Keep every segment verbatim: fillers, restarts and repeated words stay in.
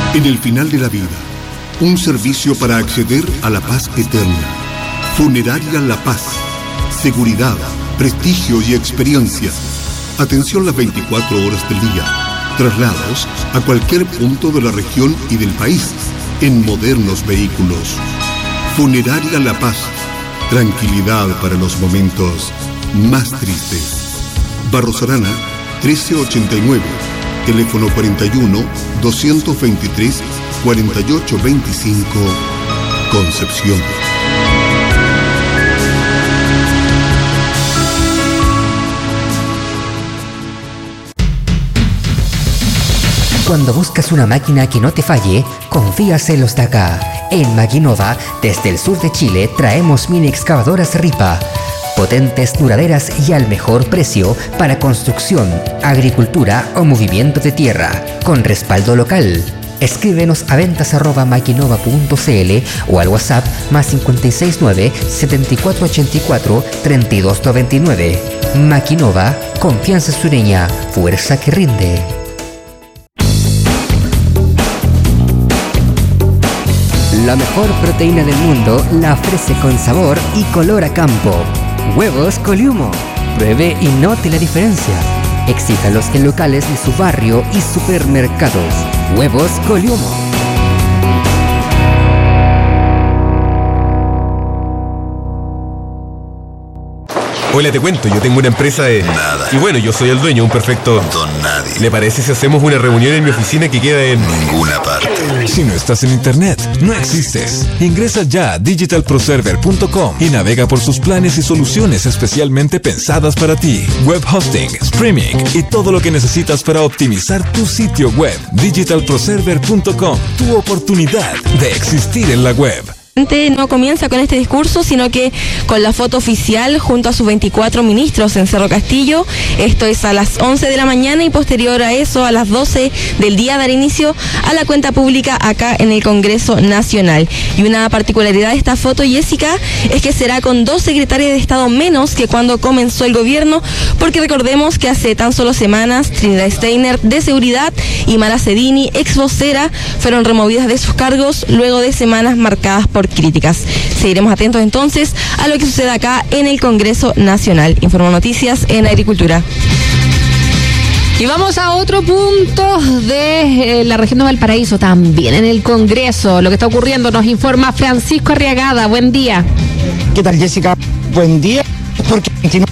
En el final de la vida, un servicio para acceder a la paz eterna. Funeraria La Paz. Seguridad, prestigio y experiencia. Atención las veinticuatro horas del día. Traslados a cualquier punto de la región y del país en modernos vehículos. Funeraria La Paz. Tranquilidad para los momentos más tristes. Barros Arana, trece ochenta y nueve. Teléfono cuarenta y uno, doscientos veintitrés, cuarenta y ocho veinticinco, Concepción. Cuando buscas una máquina que no te falle, confías en los de acá. En Maquinova, desde el sur de Chile, traemos mini excavadoras Ripa. Potentes, duraderas y al mejor precio para construcción, agricultura o movimiento de tierra, con respaldo local. Escríbenos a ventas arroba maquinova punto cl o al WhatsApp más cinco seis nueve, siete cuatro ocho cuatro, tres dos nueve nueve. Maquinova, confianza sureña, fuerza que rinde. La mejor proteína del mundo la ofrece con sabor y color a campo. Huevos Coliumo. Pruebe y note la diferencia. Exíjalos en locales de su barrio y supermercados. Huevos Coliumo. Hola, te cuento, yo tengo una empresa de... Nada. Y bueno, yo soy el dueño, un perfecto... Don nadie. ¿Le parece si hacemos una reunión en mi oficina que queda en... Ninguna parte. Si no estás en internet, no existes. Ingresa ya a digital pro server punto com y navega por sus planes y soluciones especialmente pensadas para ti. Web hosting, streaming y todo lo que necesitas para optimizar tu sitio web. digital pro server punto com, tu oportunidad de existir en la web. No comienza con este discurso, sino que con la foto oficial junto a sus veinticuatro ministros en Cerro Castillo. Esto es a las once de la mañana y posterior a eso, a las doce del día, dar inicio a la cuenta pública acá en el Congreso Nacional. Y una particularidad de esta foto, Jessica, es que será con dos secretarias de Estado menos que cuando comenzó el gobierno, porque recordemos que hace tan solo semanas Trinidad Steiner, de Seguridad, y Mara Cedini, ex vocera, fueron removidas de sus cargos luego de semanas marcadas por críticas. Seguiremos atentos entonces a lo que sucede acá en el Congreso Nacional. Informo Noticias en Agricultura. Y vamos a otro punto de eh, la región de Valparaíso, también en el Congreso. Lo que está ocurriendo nos informa Francisco Arriagada. Buen día. ¿Qué tal, Jessica? Buen día. Porque continúa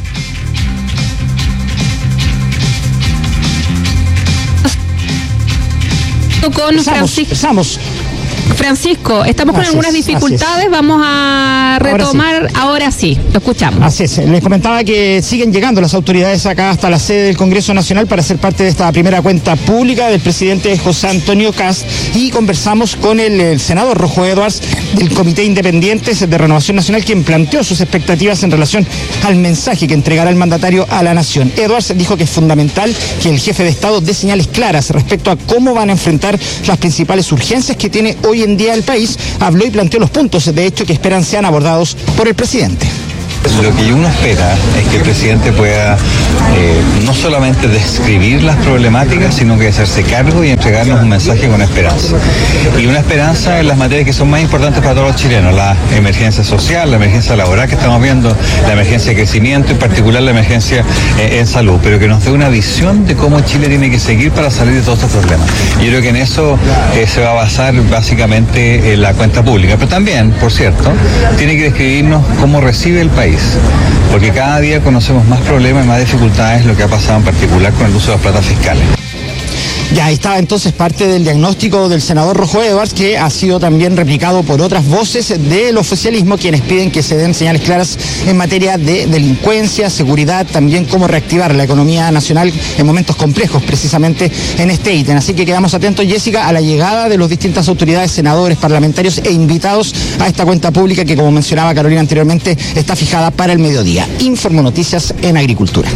con Francisco. Estamos. Francisco, estamos con Así algunas es, dificultades, vamos a retomar, ahora sí. ahora sí, lo escuchamos. Así es, les comentaba que siguen llegando las autoridades acá hasta la sede del Congreso Nacional para ser parte de esta primera cuenta pública del presidente José Antonio Kast, y conversamos con el, el senador Rojo Edwards del Comité Independientes de Renovación Nacional, quien planteó sus expectativas en relación al mensaje que entregará el mandatario a la nación. Edwards dijo que es fundamental que el jefe de Estado dé señales claras respecto a cómo van a enfrentar las principales urgencias que tiene hoy en día el país. Habló y planteó los puntos de hecho que esperan sean abordados por el presidente. Lo que uno espera es que el presidente pueda eh, no solamente describir las problemáticas, sino que hacerse cargo y entregarnos un mensaje con esperanza. Y una esperanza en las materias que son más importantes para todos los chilenos: la emergencia social, la emergencia laboral que estamos viendo, la emergencia de crecimiento, en particular la emergencia eh, en salud, pero que nos dé una visión de cómo Chile tiene que seguir para salir de todos estos problemas. Yo creo que en eso eh, se va a basar básicamente en la cuenta pública, pero también, por cierto, tiene que describirnos cómo recibe el país. Porque cada día conocemos más problemas y más dificultades, lo que ha pasado en particular con el uso de las platas fiscales. Ya, ahí estaba entonces parte del diagnóstico del senador Rojo Edwards, que ha sido también replicado por otras voces del oficialismo, quienes piden que se den señales claras en materia de delincuencia, seguridad, también cómo reactivar la economía nacional en momentos complejos, precisamente en este ítem. Así que quedamos atentos, Jessica, a la llegada de las distintas autoridades, senadores, parlamentarios e invitados a esta cuenta pública que, como mencionaba Carolina anteriormente, está fijada para el mediodía. Informo Noticias en Agricultura.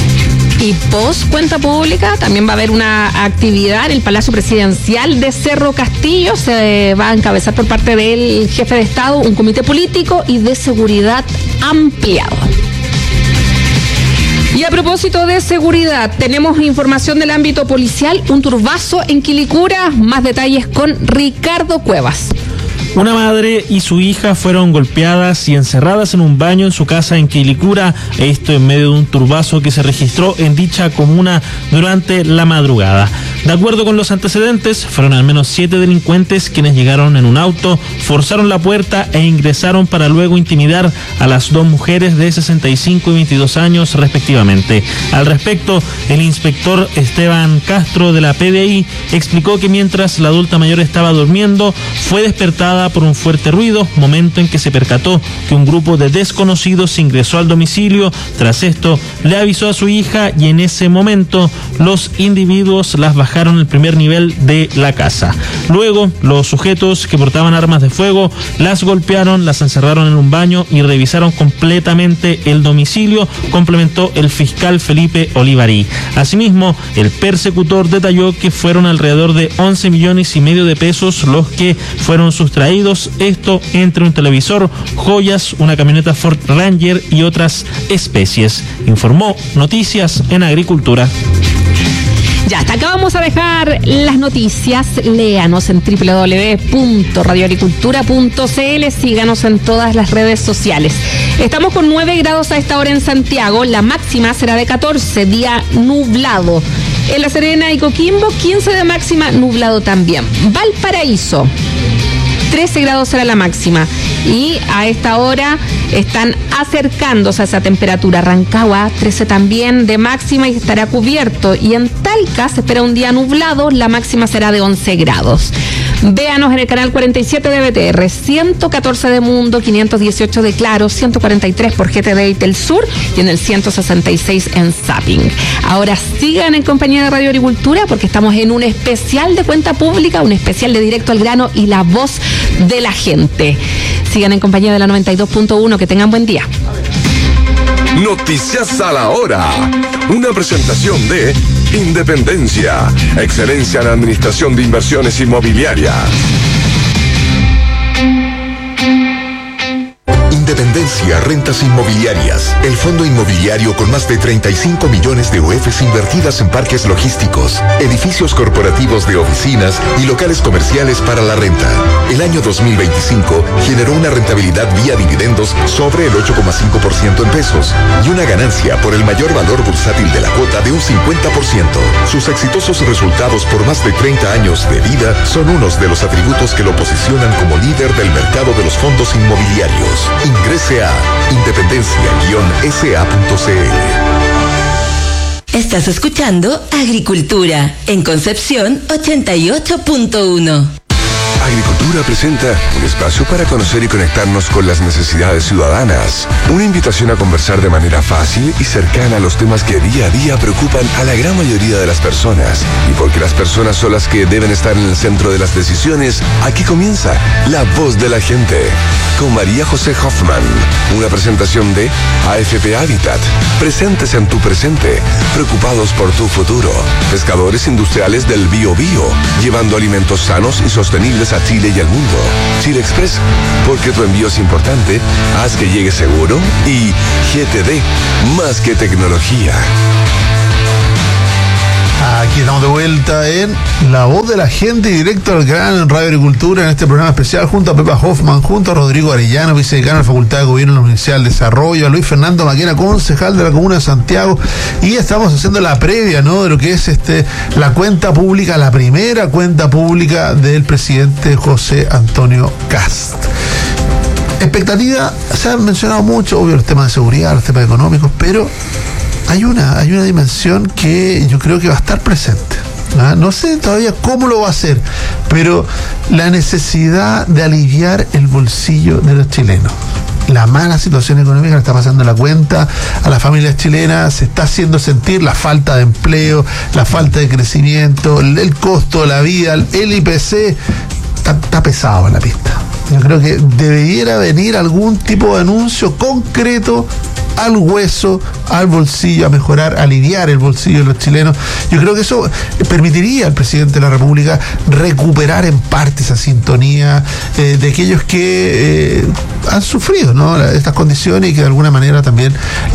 Y post cuenta pública también va a haber una actividad en el Palacio Presidencial de Cerro Castillo. Se va a encabezar por parte del jefe de Estado un comité político y de seguridad ampliado. Y a propósito de seguridad, tenemos información del ámbito policial, un turbazo en Quilicura, más detalles con Ricardo Cuevas. Una madre y su hija fueron golpeadas y encerradas en un baño en su casa en Quilicura, esto en medio de un turbazo que se registró en dicha comuna durante la madrugada. De acuerdo con los antecedentes, fueron al menos siete delincuentes quienes llegaron en un auto, forzaron la puerta e ingresaron para luego intimidar a las dos mujeres de sesenta y cinco y veintidós años respectivamente. Al respecto, el inspector Esteban Castro de la P D I explicó que mientras la adulta mayor estaba durmiendo, fue despertada por un fuerte ruido, momento en que se percató que un grupo de desconocidos ingresó al domicilio. Tras esto, le avisó a su hija y en ese momento los individuos las bajaron al primer nivel de la casa. Luego, los sujetos que portaban armas de fuego las golpearon, las encerraron en un baño y revisaron completamente el domicilio, complementó el fiscal Felipe Olivarí. Asimismo, el persecutor detalló que fueron alrededor de once millones y medio de pesos los que fueron sustraídos, esto entre un televisor, joyas, una camioneta Ford Ranger y otras especies, informó Noticias en Agricultura. Ya, hasta acá vamos a dejar las noticias. Léanos en doble u doble u doble u punto radio agricultura punto c l. Síganos en todas las redes sociales. Estamos con nueve grados a esta hora en Santiago. La máxima será de catorce, día nublado. En La Serena y Coquimbo, quince de máxima, nublado también. Valparaíso, trece grados será la máxima. Y a esta hora están acercándose a esa temperatura. Rancagua, trece también de máxima y estará cubierto. Y en Talca se espera un día nublado, la máxima será de once grados. Véanos en el canal cuarenta y siete de B T R, ciento catorce de Mundo, quinientos dieciocho de Claro, ciento cuarenta y tres por G T D y Telsur y en el ciento sesenta y seis en Zapping. Ahora sigan en compañía de Radio Agricultura porque estamos en un especial de cuenta pública, un especial de Directo al Grano y la voz de la gente. Sigan en compañía de la noventa y dos punto uno, que tengan buen día. Noticias a la hora. Una presentación de Independencia, excelencia en administración de inversiones inmobiliarias. Independencia Rentas Inmobiliarias, el fondo inmobiliario con más de treinta y cinco millones de U E Fs invertidas en parques logísticos, edificios corporativos de oficinas y locales comerciales para la renta. El año dos mil veinticinco generó una rentabilidad vía dividendos sobre el ocho coma cinco por ciento en pesos y una ganancia por el mayor valor bursátil de la cuota de un cincuenta por ciento. Sus exitosos resultados por más de treinta años de vida son unos de los atributos que lo posicionan como líder del mercado de los fondos inmobiliarios. Ingrese a independencia guion s a punto c l. Estás escuchando Agricultura en Concepción ochenta y ocho punto uno. Agricultura presenta un espacio para conocer y conectarnos con las necesidades ciudadanas. Una invitación a conversar de manera fácil y cercana a los temas que día a día preocupan a la gran mayoría de las personas. Y porque las personas son las que deben estar en el centro de las decisiones, aquí comienza La Voz de la Gente, con María José Hoffman. Una presentación de A F P Habitat. Presentes en tu presente, preocupados por tu futuro. Pescadores industriales del Bío Bío, llevando alimentos sanos y sostenibles a Chile y al mundo. Chile Express, porque tu envío es importante, haz que llegue seguro. Y G T D, más que tecnología. Aquí estamos de vuelta en La Voz de la Gente, directo al grano en Radio Agricultura, en este programa especial, junto a Pepa Hoffman, junto a Rodrigo Arellano, vicedecano de la Facultad de Gobierno de la Universidad del Desarrollo, a Luis Fernando Maquena, concejal de la Comuna de Santiago, y estamos haciendo la previa, ¿no?, de lo que es este la cuenta pública, la primera cuenta pública del presidente José Antonio Kast. Expectativa, se han mencionado mucho, obvio, los temas de seguridad, los temas económicos, pero hay una, hay una dimensión que yo creo que va a estar presente. ¿Ah? No sé todavía cómo lo va a hacer, pero la necesidad de aliviar el bolsillo de los chilenos. La mala situación económica le está pasando la cuenta a las familias chilenas, se está haciendo sentir la falta de empleo, la falta de crecimiento, el, el costo de la vida, el I P C, está, está pesado en la pista. Yo creo que debería venir algún tipo de anuncio concreto, al hueso, al bolsillo, a mejorar, a aliviar el bolsillo de los chilenos. Yo creo que eso permitiría al presidente de la República recuperar en parte esa sintonía eh, de aquellos que eh, han sufrido, ¿no?, estas condiciones y que de alguna manera también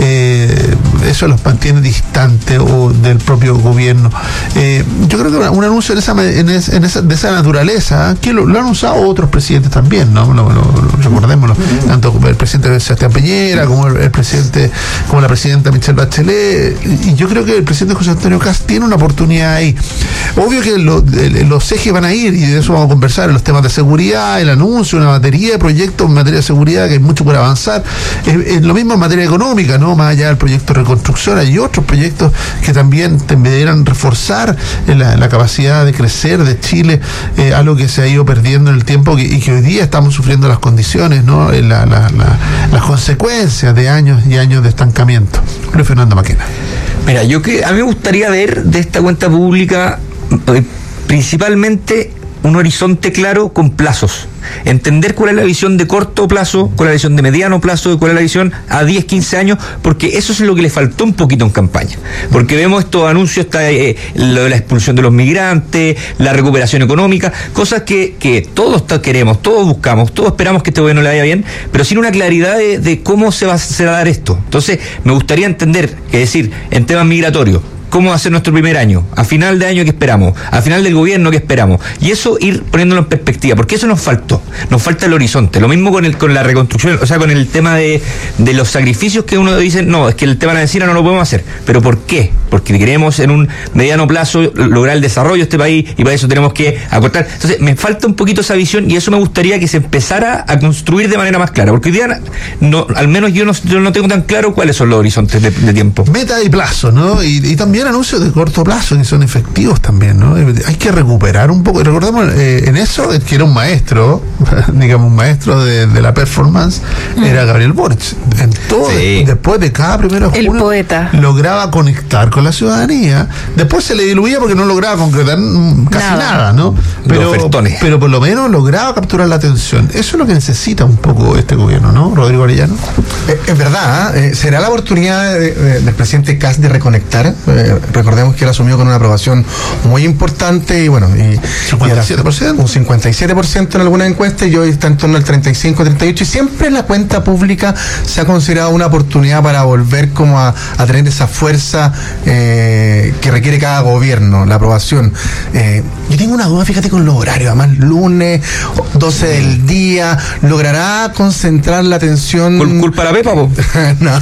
eh, eso los mantiene distantes o del propio gobierno. Eh, yo creo que un anuncio en esa, en esa, en esa, de esa naturaleza, que lo, lo han usado otros presidentes también, ¿no? Lo, lo, lo, recordémoslo, tanto el presidente Sebastián Piñera como el, el presidente, como la presidenta Michelle Bachelet, y yo creo que el presidente José Antonio Kast tiene una oportunidad ahí. Obvio que lo, de, los ejes van a ir, y de eso vamos a conversar, en los temas de seguridad, el anuncio, una batería de proyectos en materia de seguridad, que hay mucho por avanzar. Es, es lo mismo en materia económica, ¿no? Más allá del proyecto de reconstrucción, hay otros proyectos que también deberán reforzar la, la capacidad de crecer de Chile, eh, algo que se ha ido perdiendo en el tiempo que, y que hoy día estamos sufriendo las condiciones, ¿no? La, la, la, las consecuencias de años y años de estancamiento. Luis Fernando Maquena. Mira, yo que a mí me gustaría ver de esta cuenta pública eh, principalmente un horizonte claro con plazos. Entender cuál es la visión de corto plazo, cuál es la visión de mediano plazo y cuál es la visión a diez, quince años, porque eso es lo que le faltó un poquito en campaña. Porque vemos estos anuncios, está, eh, lo de la expulsión de los migrantes, la recuperación económica, cosas que, que todos queremos, todos buscamos, todos esperamos que este gobierno le vaya bien, pero sin una claridad de, de cómo se va, se va a dar esto. Entonces, me gustaría entender, es decir, en temas migratorios, cómo va a ser nuestro primer año, a final de año que esperamos, a final del gobierno que esperamos, y eso ir poniéndolo en perspectiva, porque eso nos faltó, nos falta el horizonte. Lo mismo con el con la reconstrucción, o sea, con el tema de, de los sacrificios que uno dice, no, es que el tema de la medicina no lo podemos hacer, pero ¿por qué? Porque queremos en un mediano plazo lograr el desarrollo de este país y para eso tenemos que acortar. Entonces, me falta un poquito esa visión y eso me gustaría que se empezara a construir de manera más clara, porque hoy día, no, al menos yo no, yo no tengo tan claro cuáles son los horizontes de, de tiempo. Meta y plazo, ¿no? Y, y también anuncios de corto plazo que son efectivos también, ¿no? Hay que recuperar un poco. Recordemos eh, en eso que era un maestro, digamos, un maestro de, de la performance, mm. era Gabriel Boric. En todo, sí. Después de cada primero de junio, el poeta lograba conectar con la ciudadanía. Después se le diluía porque no lograba concretar casi nada, nada ¿no? Pero, pero por lo menos lograba capturar la atención. Eso es lo que necesita un poco este gobierno, ¿no, Rodrigo Arellano? Es, es verdad, ¿eh? Será la oportunidad de, de, del presidente Kast de reconectar. Eh, Recordemos que él asumió con una aprobación muy importante y bueno, y, cincuenta y siete por ciento. Un cincuenta y siete por ciento en algunas encuestas y hoy está en torno al treinta y cinco, treinta y ocho, y siempre la cuenta pública se ha considerado una oportunidad para volver como a, a tener esa fuerza eh, que requiere cada gobierno, la aprobación. Eh, yo tengo una duda, fíjate con los horarios, además lunes, doce del día, ¿logrará concentrar la atención? ¿Por culpa de la Pepa, po? No.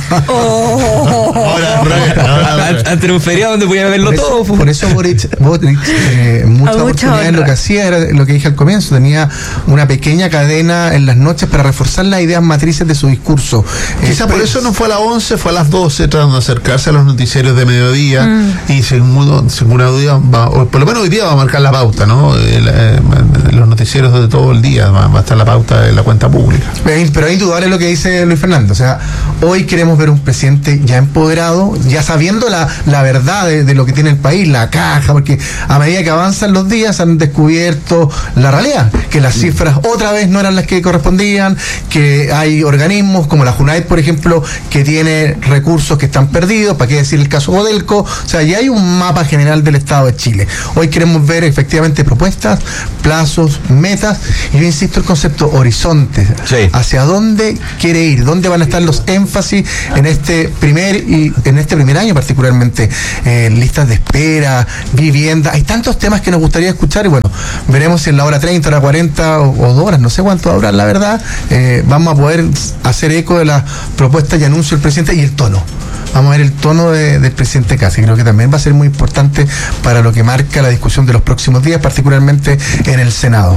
Oh. Ahora, ahora, ante un feriado donde podía verlo por eso, todo. Por eso Boric, Boric eh, muchas oportunidades lo que hacía era lo que dije al comienzo, tenía una pequeña cadena en las noches para reforzar las ideas matrices de su discurso. Quizá eh, por eso no fue a las once, fue a las doce, tratando de acercarse a los noticieros de mediodía, mm. y según, según día va, o por lo menos hoy día va a marcar la pauta, ¿no? El, eh, los noticieros de todo el día va, va a estar la pauta en la cuenta pública. Pero es indudable lo que dice Luis Fernando, o sea, hoy queremos ver un presidente ya empoderado, ya sabiendo la, la verdad de, de lo que tiene el país, la caja, porque a medida que avanzan los días han descubierto la realidad, que las cifras otra vez no eran las que correspondían, que hay organismos como la Junaed, por ejemplo, que tiene recursos que están perdidos, para qué decir el caso Codelco, o sea, ya hay un mapa general del Estado de Chile. Hoy queremos ver efectivamente propuestas, plazos, metas, y yo insisto el concepto horizonte, sí. Hacia dónde quiere ir, dónde van a estar los énfasis en este primer y en este primer año particularmente, eh, listas de espera, vivienda, hay tantos temas que nos gustaría escuchar y bueno, veremos si en la hora treinta, hora cuarenta o, o dos horas, no sé cuánto horas la verdad, eh, vamos a poder hacer eco de las propuestas y anuncios del presidente y el tono. Vamos a ver el tono de, del presidente Kast, creo que también va a ser muy importante para lo que marca la discusión de los próximos días, particularmente en el Senado.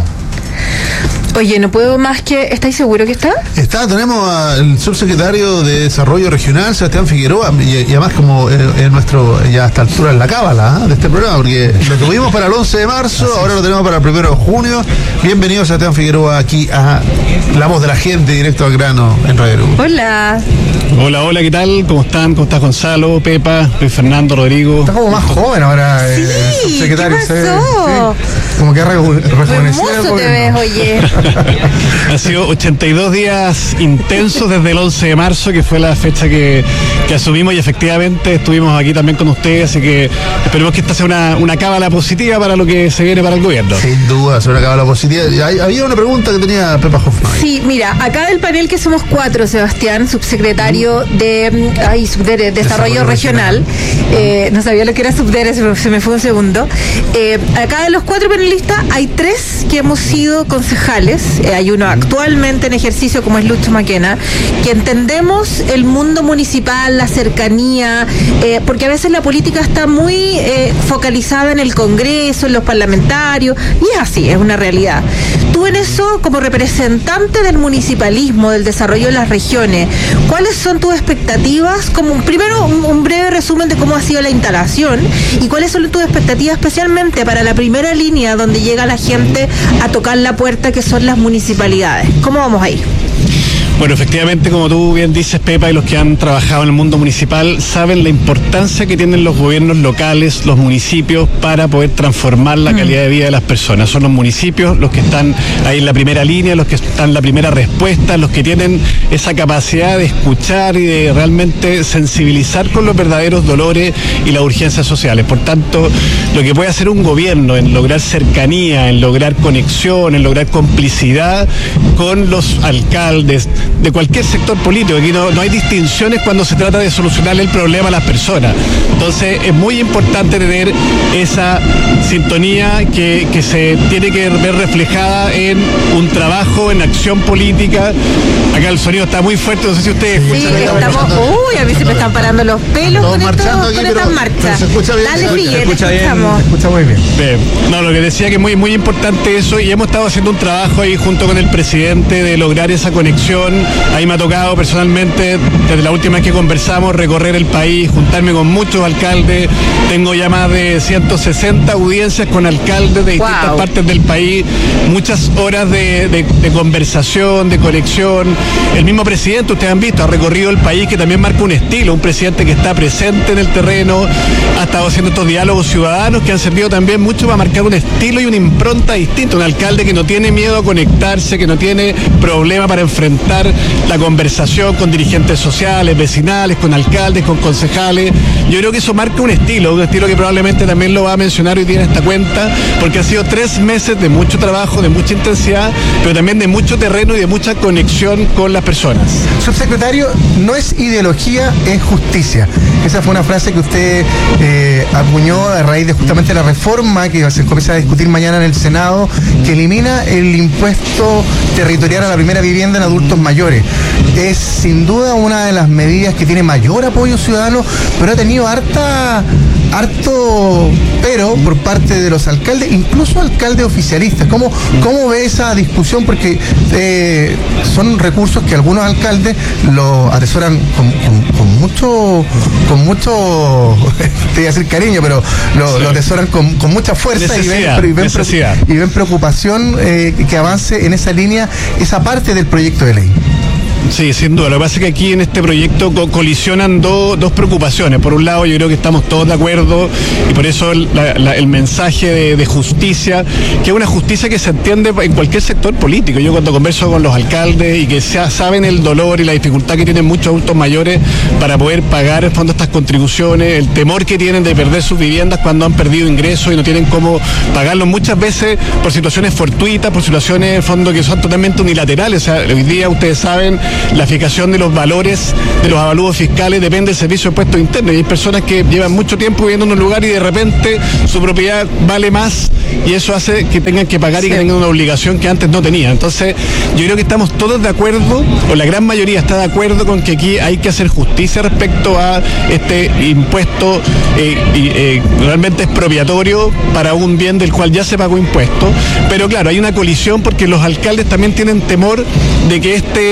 Oye, no puedo más que... ¿Estáis seguros que está? Está, tenemos al subsecretario de Desarrollo Regional, Sebastián Figueroa, y, y además como es eh, nuestro, ya a esta altura en la cábala, ¿eh? de este programa, porque lo tuvimos para el once de marzo, así ahora lo tenemos para el primero de junio. Bienvenido Sebastián Figueroa aquí a La Voz de la Gente, directo al grano en Radio Uruguay. Hola. Hola, hola, ¿qué tal? ¿Cómo están? ¿Cómo estás Gonzalo, Pepa, Luis Fernando, Rodrigo? Está como más joven ahora sí, el subsecretario. ¿qué pasó? Sí. Como que rejuveneció. Hermoso te ves, oye. Ha sido ochenta y dos días intensos desde el once de marzo, que fue la fecha que, que asumimos, y efectivamente estuvimos aquí también con ustedes, así que esperemos que esta sea una, una cábala positiva para lo que se viene para el gobierno. Sin duda, será una cábala positiva. Había una pregunta que tenía Pepa Hoffman. Sí, mira, acá del panel que somos cuatro, Sebastián, subsecretario de, ay, subdere, Desarrollo, Desarrollo Regional, eh, no sabía lo que era subdere, se me, se me fue un segundo. Eh, acá de los cuatro panelistas hay tres que hemos sido concejales, eh, hay uno actualmente en ejercicio como es Lucho Maquena, que entendemos el mundo municipal, la cercanía, eh, porque a veces la política está muy eh, focalizada en el Congreso, en los parlamentarios, y es así, es una realidad. Tú en eso, como representante del municipalismo, del desarrollo de las regiones, ¿cuáles son tus expectativas? Como primero un, un breve resumen de cómo ha sido la instalación y cuáles son tus expectativas especialmente para la primera línea donde llega la gente a tocar la puerta, que son las municipalidades. ¿Cómo vamos ahí? Bueno, efectivamente, como tú bien dices, Pepa, y los que han trabajado en el mundo municipal saben la importancia que tienen los gobiernos locales, los municipios, para poder transformar la calidad de vida de las personas. Son los municipios los que están ahí en la primera línea, los que están en la primera respuesta, los que tienen esa capacidad de escuchar y de realmente sensibilizar con los verdaderos dolores y las urgencias sociales. Por tanto, lo que puede hacer un gobierno en lograr cercanía, en lograr conexión, en lograr complicidad con los alcaldes de cualquier sector político. Aquí no, no hay distinciones cuando se trata de solucionar el problema a las personas. Entonces es muy importante tener esa sintonía que, que se tiene que ver reflejada en un trabajo, en acción política. Acá el sonido está muy fuerte, no sé si ustedes sí, escuchan. Estamos, uy, a mí se me están parando los pelos con, esto, aquí, con estas marchas. Se escucha bien. Dale, sigue, se escucha bien, se escucha muy bien. bien. No, lo que decía que es muy, muy importante eso, y hemos estado haciendo un trabajo ahí junto con el presidente de lograr esa conexión. Ahí me ha tocado personalmente, desde la última vez que conversamos, recorrer el país, juntarme con muchos alcaldes. Tengo ya más de ciento sesenta audiencias con alcaldes de distintas wow. partes del país, muchas horas de, de, de conversación, de conexión. El mismo presidente, ustedes han visto, ha recorrido el país, que también marca un estilo, un presidente que está presente en el terreno, ha estado haciendo estos diálogos ciudadanos que han servido también mucho para marcar un estilo y una impronta distinta. Un alcalde que no tiene miedo a conectarse, que no tiene problema para enfrentar la conversación con dirigentes sociales, vecinales, con alcaldes, con concejales. Yo creo que eso marca un estilo, un estilo que probablemente también lo va a mencionar hoy día en esta cuenta, porque ha sido tres meses de mucho trabajo, de mucha intensidad, pero también de mucho terreno y de mucha conexión con las personas. Subsecretario, no es ideología, es justicia. Esa fue una frase que usted eh, acuñó a raíz de justamente la reforma que se comienza a discutir mañana en el Senado, que elimina el impuesto territorial a la primera vivienda en adultos mayores. Es sin duda una de las medidas que tiene mayor apoyo ciudadano, pero ha tenido harta harto pero por parte de los alcaldes, incluso alcaldes oficialistas. ¿Cómo, cómo ve esa discusión? Porque eh, son recursos que algunos alcaldes lo atesoran con, con, con mucho, con mucho, te voy a decir cariño, pero lo, sí. lo atesoran con, con mucha fuerza y ven, y, ven y ven preocupación eh, que avance en esa línea esa parte del proyecto de ley. Sí, sin duda. Lo que pasa es que aquí en este proyecto co colisionan do, dos preocupaciones. Por un lado, yo creo que estamos todos de acuerdo, y por eso el, la, la, el mensaje de, de justicia, que es una justicia que se entiende en cualquier sector político. Yo cuando converso con los alcaldes y que sea, saben el dolor y la dificultad que tienen muchos adultos mayores para poder pagar en fondo estas contribuciones, el temor que tienen de perder sus viviendas cuando han perdido ingresos y no tienen cómo pagarlo, muchas veces por situaciones fortuitas, por situaciones en fondo que son totalmente unilaterales. O sea, hoy día ustedes saben, la fijación de los valores de los avalúos fiscales depende del servicio de impuestos internos, y hay personas que llevan mucho tiempo viviendo en un lugar y de repente su propiedad vale más, y eso hace que tengan que pagar sí. y que tengan una obligación que antes no tenían. Entonces yo creo que estamos todos de acuerdo, o la gran mayoría está de acuerdo con que aquí hay que hacer justicia respecto a este impuesto eh, y, eh, realmente expropiatorio para un bien del cual ya se pagó impuesto. Pero claro, hay una colisión porque los alcaldes también tienen temor de que este beneficio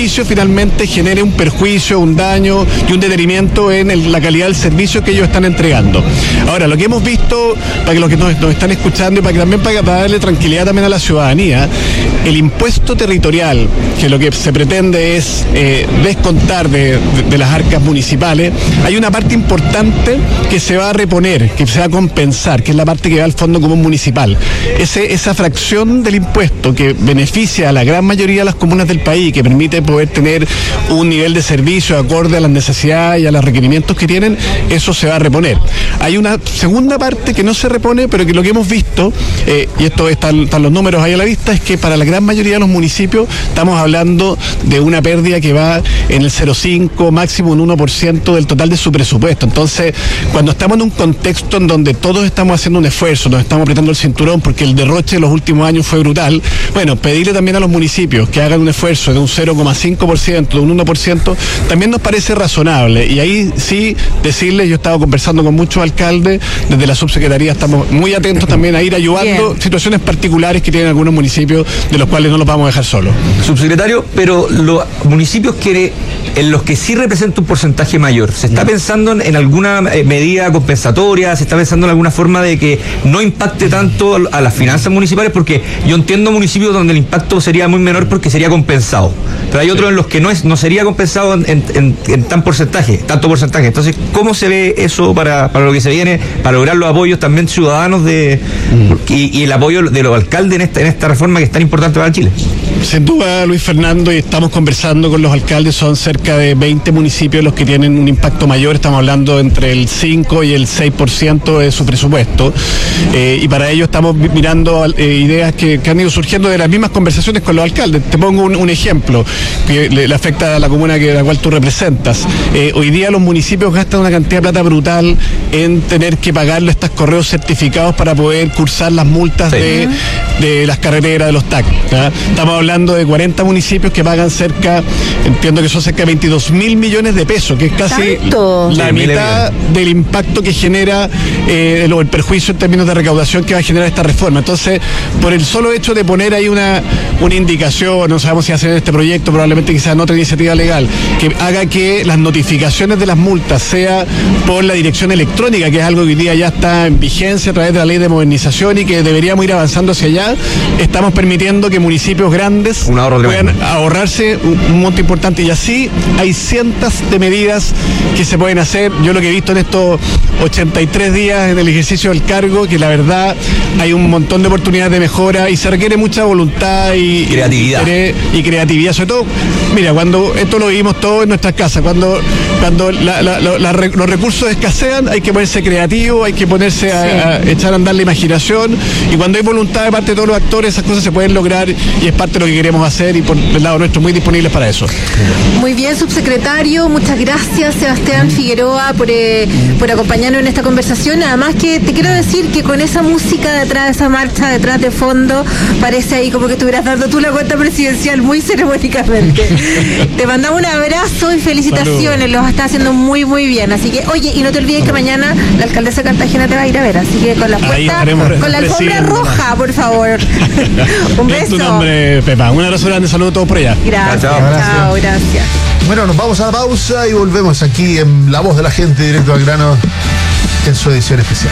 servicio finalmente genere un perjuicio, un daño y un detenimiento en el, la calidad del servicio que ellos están entregando. Ahora, lo que hemos visto, para que los que nos, nos están escuchando y para que también para, para darle tranquilidad también a la ciudadanía, el impuesto territorial, que lo que se pretende es eh, descontar de, de, de las arcas municipales, hay una parte importante que se va a reponer, que se va a compensar, que es la parte que va al Fondo Común Municipal. Ese, esa fracción del impuesto que beneficia a la gran mayoría de las comunas del país, que permite poder tener un nivel de servicio acorde a las necesidades y a los requerimientos que tienen, eso se va a reponer. Hay una segunda parte que no se repone, pero que lo que hemos visto, eh, y esto están, están los números ahí a la vista, es que para la gran mayoría de los municipios estamos hablando de una pérdida que va en el cero coma cinco, máximo un uno por ciento del total de su presupuesto. Entonces, cuando estamos en un contexto en donde todos estamos haciendo un esfuerzo, nos estamos apretando el cinturón porque el derroche de los últimos años fue brutal, bueno, pedirle también a los municipios que hagan un esfuerzo de un cero coma cinco por ciento, de un uno por ciento, también nos parece razonable. Y ahí sí decirles, yo he estado conversando con muchos alcaldes, desde la subsecretaría estamos muy atentos también a ir ayudando Bien. situaciones particulares que tienen algunos municipios, de los cuales no los vamos a dejar solos. Subsecretario, pero los municipios que en los que sí representa un porcentaje mayor, ¿se está pensando en, en alguna eh, medida compensatoria? ¿Se está pensando en alguna forma de que no impacte tanto a las finanzas municipales? Porque yo entiendo municipios donde el impacto sería muy menor porque sería compensado, pero hay otros en los que no es no sería compensado en, en, en tan porcentaje, tanto porcentaje. Entonces, ¿cómo se ve eso para, para lo que se viene, para lograr los apoyos también ciudadanos de mm. y, y el apoyo de los alcaldes en esta, en esta reforma que es tan importante para Chile? Sin duda, Luis Fernando, y estamos conversando con los alcaldes, son cerca de veinte municipios los que tienen un impacto mayor, estamos hablando entre el cinco y el seis por ciento de su presupuesto, eh, y para ello estamos mirando eh, ideas que, que han ido surgiendo de las mismas conversaciones con los alcaldes. Te pongo un, un ejemplo que le, le afecta a la comuna que la cual tú representas. Eh, hoy día los municipios gastan una cantidad de plata brutal en tener que pagarle estos correos certificados para poder cursar las multas sí. de, de las carreteras, de los T A C. ¿Ya? Estamos hablando de cuarenta municipios que pagan cerca, entiendo que son cerca de veintidós mil millones de pesos, que es casi ¿Tanto? la sí, mitad del impacto que genera eh, el, el perjuicio en términos de recaudación que va a generar esta reforma. Entonces, por el solo hecho de poner ahí una, una indicación, no sabemos si hacer este proyecto, probablemente quizás en otra iniciativa legal, que haga que las notificaciones de las multas sea por la dirección electrónica, que es algo que hoy día ya está en vigencia a través de la ley de modernización y que deberíamos ir avanzando hacia allá, estamos permitiendo que municipios grandes puedan ahorrarse un, un monto importante, y así hay cientos de medidas que se pueden hacer. Yo lo que he visto en estos ochenta y tres días en el ejercicio del cargo, que la verdad hay un montón de oportunidades de mejora y se requiere mucha voluntad y creatividad y, y creatividad, sobre todo, mira, cuando esto lo vivimos todos en nuestras casas, cuando cuando la, la, la, la, los recursos escasean, hay que ponerse creativo, hay que ponerse a, sí. a echar a andar la imaginación, y cuando hay voluntad de parte de todos los actores, esas cosas se pueden lograr, y es parte de lo que queremos hacer, y por el lado nuestro muy disponibles para eso. Muy bien, subsecretario, muchas gracias, Sebastián Figueroa, por, eh, por acompañarnos en esta conversación. Además que te quiero decir que con esa música detrás de esa marcha, detrás de fondo, parece ahí como que estuvieras dando tú la cuenta presidencial muy ceremónicamente. Te mandamos un abrazo y felicitaciones, los estás haciendo muy muy bien. Así que, oye, y no te olvides que mañana la alcaldesa de Cartagena te va a ir a ver, así que con la puerta, con la alfombra roja, por favor. Un beso. Tu nombre, Pepa. Un abrazo grande, saludos a todos por allá. Gracias, chao, chao, chao, gracias. Bueno, nos vamos a la pausa y volvemos aquí en La Voz de la Gente, directo al grano, en su edición especial.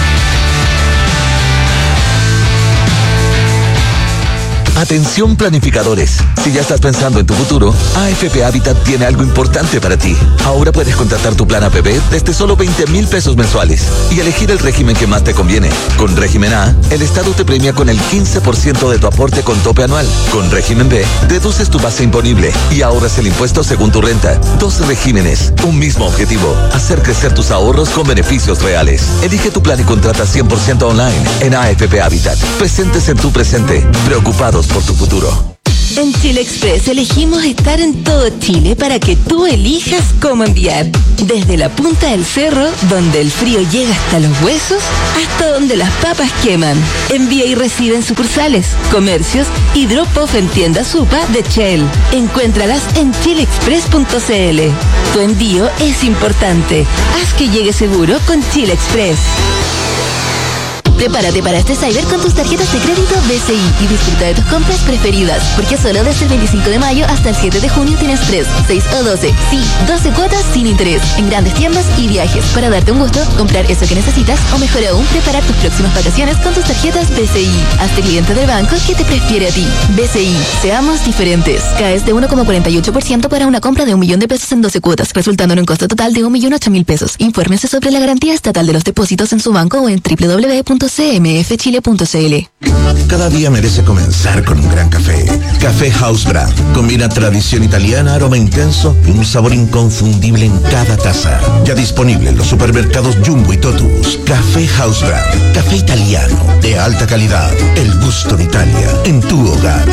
Atención planificadores, si ya estás pensando en tu futuro, A F P Habitat tiene algo importante para ti. Ahora puedes contratar tu plan A P B desde solo veinte mil pesos mensuales y elegir el régimen que más te conviene. Con régimen A, el Estado te premia con el quince por ciento de tu aporte con tope anual. Con régimen B, deduces tu base imponible y ahorras el impuesto según tu renta. Dos regímenes, un mismo objetivo: hacer crecer tus ahorros con beneficios reales. Elige tu plan y contrata cien por ciento online en A F P Habitat. Presentes en tu presente, preocupados por tu futuro. En Chile Express elegimos estar en todo Chile para que tú elijas cómo enviar. Desde la punta del cerro, donde el frío llega hasta los huesos, hasta donde las papas queman. Envía y recibe en sucursales, comercios y drop-off en tiendas Supa de Shell. Encuéntralas en chile express punto c l. Tu envío es importante. Haz que llegue seguro con Chile Express. Prepárate para este Cyber con tus tarjetas de crédito B C I y disfruta de tus compras preferidas, porque solo desde el veinticinco de mayo hasta el siete de junio tienes tres, seis o doce, sí, doce cuotas sin interés en grandes tiendas y viajes para darte un gusto, comprar eso que necesitas o mejor aún, preparar tus próximas vacaciones con tus tarjetas B C I. Hazte cliente del banco que te prefiere a ti. B C I, seamos diferentes. Caes de uno coma cuarenta y ocho por ciento para una compra de un millón de pesos en doce cuotas, resultando en un costo total de un millón ocho mil pesos. Infórmese sobre la garantía estatal de los depósitos en su banco o en doble u doble u doble u punto c m f chile punto c l. Cada día merece comenzar con un gran café. Café House Brand. Combina tradición italiana, aroma intenso y un sabor inconfundible en cada taza. Ya disponible en los supermercados Jumbo y Totus. Café House Brand. Café italiano de alta calidad. El gusto de Italia en tu hogar.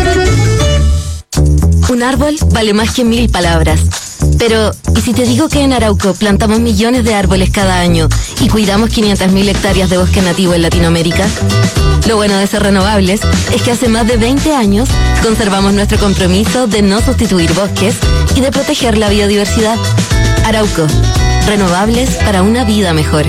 Un árbol vale más que mil palabras. Pero, ¿y si te digo que en Arauco plantamos millones de árboles cada año y cuidamos quinientas mil hectáreas de bosque nativo en Latinoamérica? Lo bueno de ser renovables es que hace más de veinte años conservamos nuestro compromiso de no sustituir bosques y de proteger la biodiversidad. Arauco, renovables para una vida mejor.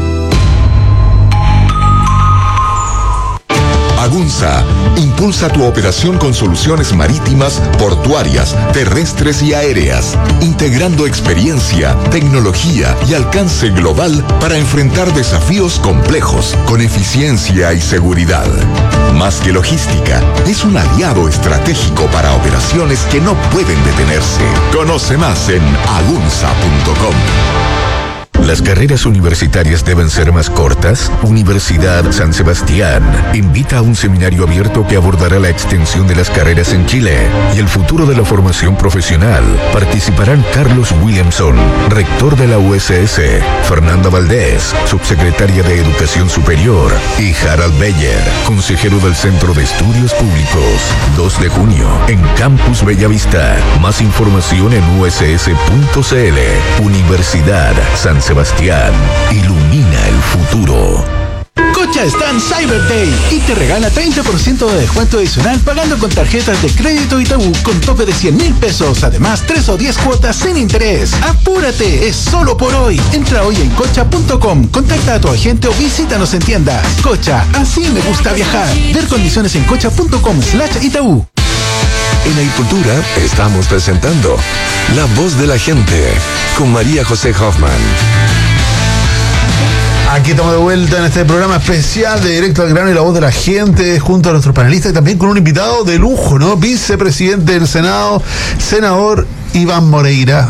Agunza impulsa tu operación con soluciones marítimas, portuarias, terrestres y aéreas, integrando experiencia, tecnología y alcance global para enfrentar desafíos complejos con eficiencia y seguridad. Más que logística, es un aliado estratégico para operaciones que no pueden detenerse. Conoce más en agunza punto com. ¿Las carreras universitarias deben ser más cortas? Universidad San Sebastián invita a un seminario abierto que abordará la extensión de las carreras en Chile y el futuro de la formación profesional. Participarán Carlos Williamson, rector de la U S S, Fernanda Valdés, subsecretaria de Educación Superior, y Harald Beyer, consejero del Centro de Estudios Públicos. dos de junio, en Campus Bellavista. Más información en u s s punto c l. Universidad San Sebastián. Sebastián, ilumina el futuro. Cocha está en Cyber Day y te regala treinta por ciento de descuento adicional pagando con tarjetas de crédito Itaú con tope de cien mil pesos. Además, tres o diez cuotas sin interés. ¡Apúrate! Es solo por hoy. Entra hoy en cocha punto com, contacta a tu agente o visítanos en tiendas. Cocha, así me gusta viajar. Ver condiciones en cocha punto com slash Itaú. En Agricultura estamos presentando La Voz de la Gente con María José Hoffman. Aquí estamos de vuelta en este programa especial de Directo al Grano y La Voz de la Gente, junto a nuestros panelistas y también con un invitado de lujo, ¿no? Vicepresidente del Senado, senador Iván Moreira.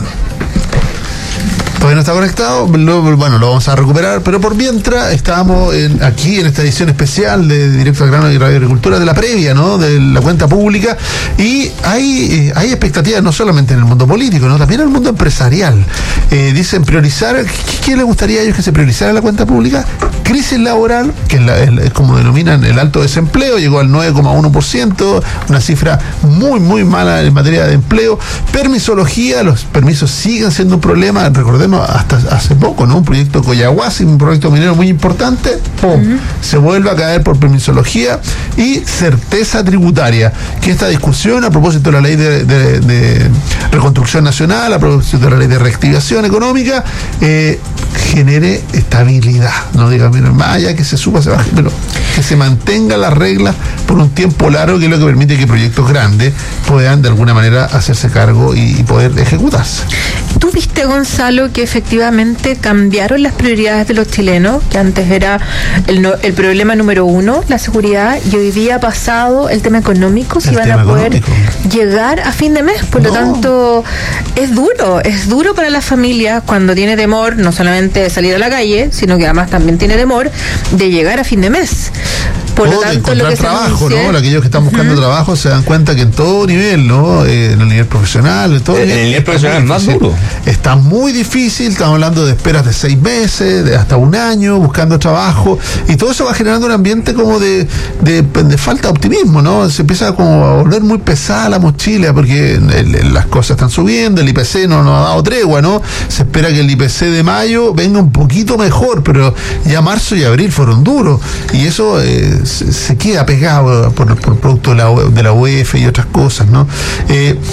Todavía no está conectado, lo, bueno, lo vamos a recuperar, pero por mientras estamos en, aquí en esta edición especial de Directo al Grano y Radio Agricultura, de la previa, ¿no? De la cuenta pública, y hay, eh, hay expectativas no solamente en el mundo político, ¿no? También en el mundo empresarial. Eh, dicen priorizar, ¿qué, ¿qué les gustaría a ellos que se priorizara la cuenta pública? Crisis laboral, que es, la, es, es como denominan el alto desempleo, llegó al nueve coma uno por ciento, una cifra muy, muy mala en materia de empleo. Permisología, los permisos siguen siendo un problema, recordemos, hasta hace poco, ¿no? Un proyecto Coyahuasi, un proyecto minero muy importante, ¡pum! Uh-huh. Se vuelve a caer por permisología. Y certeza tributaria, que esta discusión a propósito de la ley de, de, de reconstrucción nacional, a propósito de la ley de reactivación económica, eh, genere estabilidad, no diga, mira, más allá que se suba, se baje, pero que se mantenga las reglas por un tiempo largo, que es lo que permite que proyectos grandes puedan de alguna manera hacerse cargo y, y poder ejecutarse. ¿Tú viste, Gonzalo, que efectivamente cambiaron las prioridades de los chilenos? Que antes era el, no, el problema número uno, la seguridad, y hoy día ha pasado el tema económico, si van a poder económico. llegar a fin de mes. Por no. lo tanto, es duro, es duro para las familias cuando tiene temor, no solamente de salir a la calle, sino que además también tiene temor de llegar a fin de mes. Por lo tanto, encontrar lo que trabajo, se ¿no? Aquellos que están buscando uh-huh. trabajo se dan cuenta que en todo nivel, ¿no? Eh, en el nivel profesional, en todo el nivel, nivel profesional es más duro. Está muy difícil, estamos hablando de esperas de seis meses, de hasta un año, buscando trabajo, y todo eso va generando un ambiente como de, de, de falta de optimismo, ¿no? Se empieza como a volver muy pesada la mochila, porque el, el, las cosas están subiendo, el I P C no nos ha dado tregua, ¿no? Se espera que el I P C de mayo venga un poquito mejor, pero ya marzo y abril fueron duros, y eso eh, se, se queda pegado por, por producto de la, de la U E F y otras cosas, ¿no? Eh,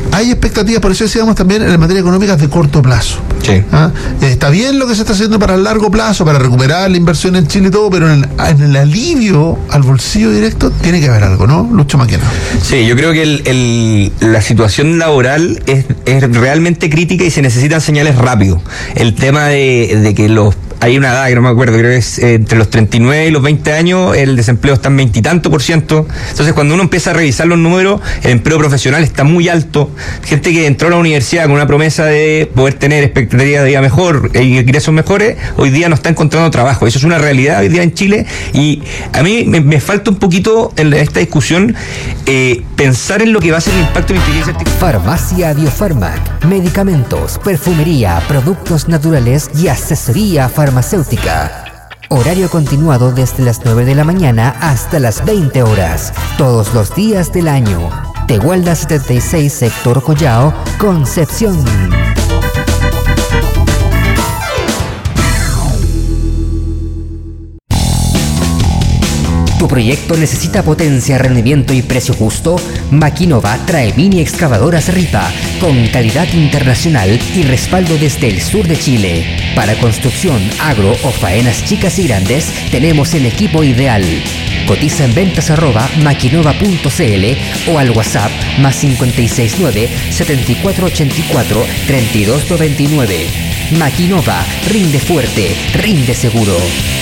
hay expectativas, por eso decíamos también en materia económica de corto plazo. Sí. ¿Ah? Está bien lo que se está haciendo para el largo plazo, para recuperar la inversión en Chile y todo, pero en el, en el alivio al bolsillo directo tiene que haber algo, ¿no? Lucho Maquena. Sí, yo creo que el, el, la situación laboral es, es realmente crítica y se necesitan señales rápido. El tema de, de que los hay una edad que no me acuerdo, creo que es eh, entre los treinta y nueve y los veinte años, el desempleo está en veintitantos por ciento. Entonces, cuando uno empieza a revisar los números, el empleo profesional está muy alto. Gente que entró a la universidad con una promesa de poder tener expectativas de vida mejor e ingresos mejores, hoy día no está encontrando trabajo. Eso es una realidad hoy día en Chile. Y a mí me, me falta un poquito en esta discusión eh, pensar en lo que va a ser el impacto de la inteligencia artificial. Farmacia Biofarmac, medicamentos, perfumería, productos naturales y asesoría farmacéutica. Horario continuado desde las nueve de la mañana hasta las veinte horas, todos los días del año. Tehuelda setenta y seis, sector Collao, Concepción. ¿Tu proyecto necesita potencia, rendimiento y precio justo? Maquinova trae mini excavadoras Ripa con calidad internacional y respaldo desde el sur de Chile. Para construcción, agro o faenas chicas y grandes, tenemos el equipo ideal. Cotiza en ventas arroba maquinova punto cl o al WhatsApp más cinco seis nueve, siete cuatro ocho cuatro, tres dos nueve nueve. Maquinova, rinde fuerte, rinde seguro.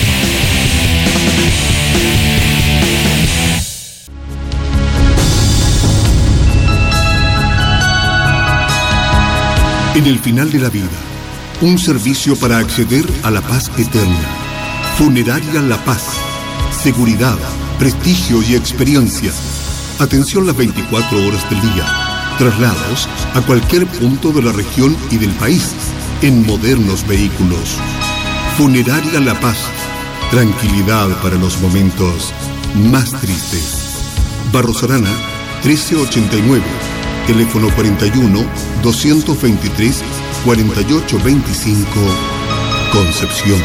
En el final de la vida, un servicio para acceder a la paz eterna. Funeraria La Paz. Seguridad, prestigio y experiencia. Atención las veinticuatro horas del día. Traslados a cualquier punto de la región y del país en modernos vehículos. Funeraria La Paz. Tranquilidad para los momentos más tristes. Barros Arana, trece ochenta y nueve. Teléfono cuarenta y uno, doscientos veintitrés, cuarenta y ocho veinticinco, Concepción.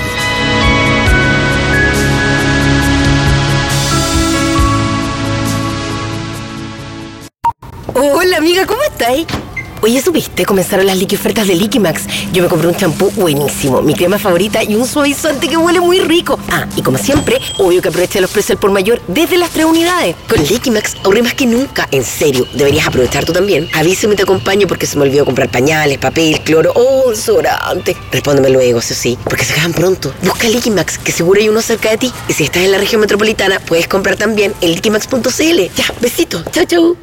Hola amiga, ¿cómo estáis? Oye, ¿supiste? Comenzaron las liqui ofertas de Liquimax. Yo me compré un champú buenísimo, mi crema favorita y un suavizante que huele muy rico. Ah, y como siempre, obvio que aproveché los precios al por mayor desde las tres unidades. Con Liquimax ahorré más que nunca. En serio, deberías aprovechar tú también. Avísame y te acompaño porque se me olvidó comprar pañales, papel, cloro o desodorante. Respóndeme luego, eso sí, porque se acaban pronto. Busca Liquimax, que seguro hay uno cerca de ti. Y si estás en la región metropolitana, puedes comprar también en liquimax punto cl. Ya, besito. Chau, chau.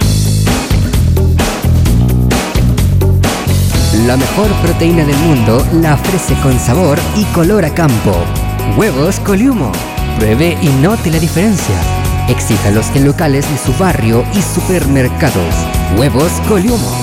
La mejor proteína del mundo la ofrece con sabor y color a campo. Huevos Coliumo. Pruebe y note la diferencia. Exíjalos en locales de su barrio y supermercados. Huevos Coliumo.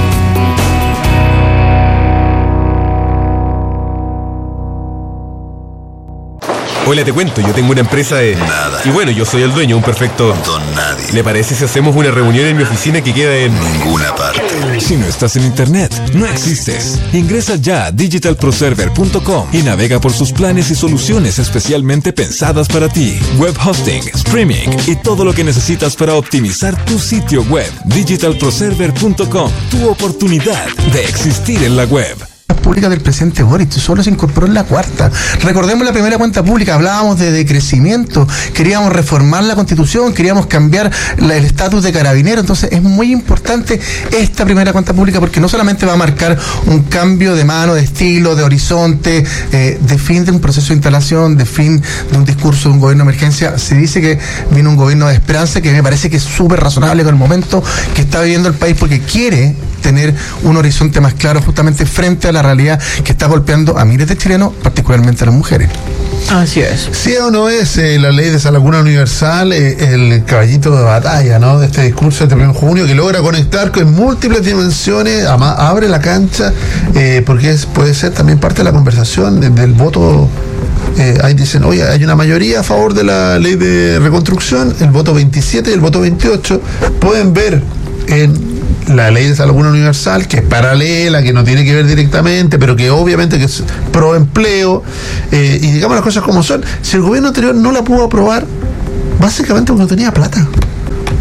Hola, te cuento, yo tengo una empresa de... Nada. Y bueno, yo soy el dueño, un perfecto... Don nadie. ¿Le parece si hacemos una reunión en mi oficina que queda en... Ninguna parte. Si no estás en internet, no existes. Ingresa ya a digital pro server punto com y navega por sus planes y soluciones especialmente pensadas para ti. Web hosting, streaming y todo lo que necesitas para optimizar tu sitio web. digital pro server punto com. Tu oportunidad de existir en la web. Pública del presidente Boric, solo se incorporó en la cuarta. Recordemos la primera cuenta pública, hablábamos de, de crecimiento, queríamos reformar la constitución, queríamos cambiar la, el estatus de carabinero, entonces es muy importante esta primera cuenta pública porque no solamente va a marcar un cambio de mano, de estilo, de horizonte, eh, de fin de un proceso de instalación, de fin de un discurso de un gobierno de emergencia. Se dice que viene un gobierno de esperanza que me parece que es súper razonable con el momento que está viviendo el país porque quiere tener un horizonte más claro justamente frente a la realidad que está golpeando a miles de chilenos, particularmente a las mujeres. Así es. ¿Sí o no es eh, la ley de esa laguna universal eh, el caballito de batalla, ¿no? De este discurso de primero de junio que logra conectar con múltiples dimensiones, ama, abre la cancha, eh, porque es, puede ser también parte de la conversación de, del voto. Eh, ahí dicen, oye, hay una mayoría a favor de la ley de reconstrucción, el voto veintisiete y el voto veintiocho. Pueden ver en la ley de esa laguna universal, que es paralela, que no tiene que ver directamente, pero que obviamente que es pro empleo, eh, y digamos las cosas como son. Si el gobierno anterior no la pudo aprobar, básicamente porque no tenía plata.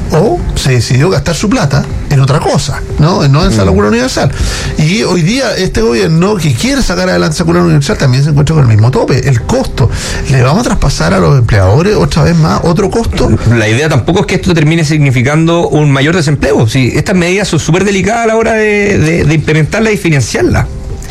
o se decidió gastar su plata en otra cosa, ¿no? No en esa locura universal. Y hoy día este gobierno que quiere sacar adelante esa locura universal también se encuentra con el mismo tope, el costo. ¿Le vamos a traspasar a los empleadores otra vez más otro costo? La idea tampoco es que esto termine significando un mayor desempleo. Sí, estas medidas son súper delicadas a la hora de, de, de implementarlas y financiarlas.